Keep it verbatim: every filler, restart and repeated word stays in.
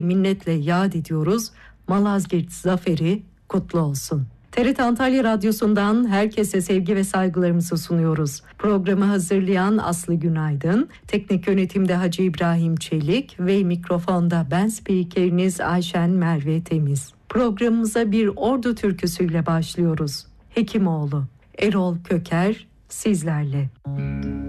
minnetle yad ediyoruz. Malazgirt zaferi kutlu olsun. T R T Antalya Radyosu'ndan herkese sevgi ve saygılarımızı sunuyoruz. Programı hazırlayan Aslı Günaydın, teknik yönetimde Hacı İbrahim Çelik ve mikrofonda ben spikeriniz Ayşen Merve Temiz. Programımıza bir ordu türküsüyle başlıyoruz. Hekimoğlu, Erol Köker sizlerle.